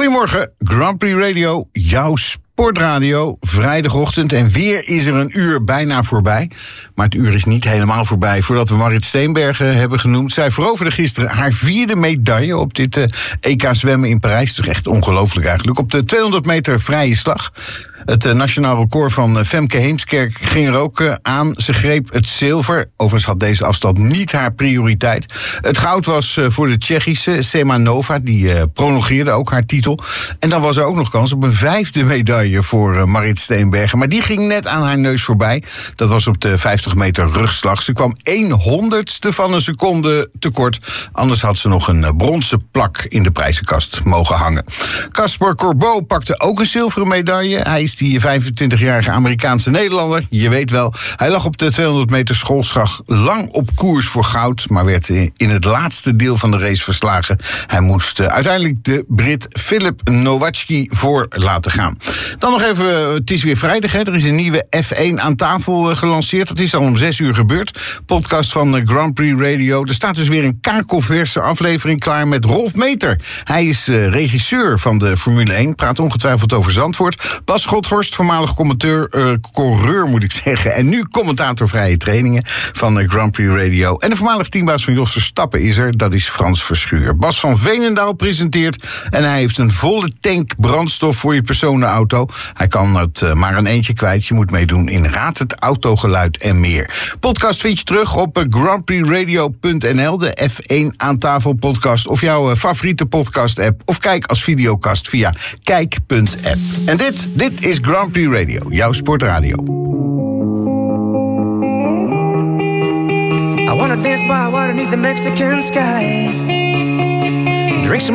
Goedemorgen, Grand Prix Radio, jouw sportradio, vrijdagochtend. En weer is er een uur bijna voorbij. Maar het uur is niet helemaal voorbij voordat we Marit Steenbergen hebben genoemd. Zij veroverde gisteren haar 4e medaille op dit EK zwemmen in Parijs. Toch echt ongelooflijk eigenlijk. Op de 200 meter vrije slag. Het nationaal record van Femke Heemskerk ging er ook aan. Ze greep het zilver. Overigens had deze afstand niet haar prioriteit. Het goud was voor de Tsjechische Semanova. Die prolongeerde ook haar titel. En dan was er ook nog kans op een 5e medaille voor Marit Steenbergen. Maar die ging net aan haar neus voorbij. Dat was op de 50 meter rugslag. Ze kwam 1/100ste van een seconde tekort. Anders had ze nog een bronzen plak in de prijzenkast mogen hangen. Caspar Corbeau pakte ook een zilveren medaille. Hij is die 25-jarige Amerikaanse Nederlander. Je weet wel, hij lag op de 200 meter schoolslag lang op koers voor goud, maar werd in het laatste deel van de race verslagen. Hij moest uiteindelijk de Brit Filip Nowacki voor laten gaan. Dan nog even, het is weer vrijdag, hè. Er is een nieuwe F1 aan tafel gelanceerd. Dat is al om 6 uur gebeurd. Podcast van Grand Prix Radio. Er staat dus weer een kakelverse aflevering klaar met Rolf Meter. Hij is regisseur van de Formule 1. Praat ongetwijfeld over Zandvoort. Bas Schothorst, voormalig coureur moet ik zeggen. En nu commentator vrije trainingen van Grand Prix Radio. En de voormalig teambaas van Jos Verstappen is er. Dat is Frans Verschuur. Bas van Veenendaal presenteert. En hij heeft een volle tank brandstof voor je personenauto. Hij kan het maar een eentje kwijt. Je moet meedoen in Raad het Autogeluid en meer. Podcast vind je terug op grandprixradio.nl. De F1 aan tafel podcast. Of jouw favoriete podcast app. Of kijk als videocast via kijk.app. En dit is Grand Prix Radio, jouw sportradio. I wanna dance by water beneath the Mexican sky. Drink some